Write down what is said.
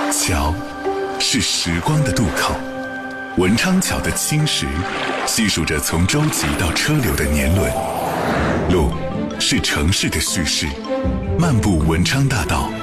桥是时光的渡口，文昌桥的青石细数着从舟楫到车流的年轮。路是城市的叙事，漫步文昌大道，